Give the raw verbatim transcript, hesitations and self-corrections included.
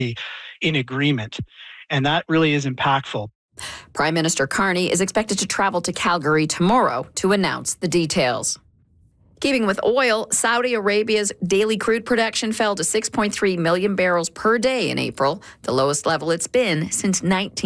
in agreement. And that really is impactful. Prime Minister Carney is expected to travel to Calgary tomorrow to announce the details. Keeping with oil, Saudi Arabia's daily crude production fell to six point three million barrels per day in April, the lowest level it's been since nineteen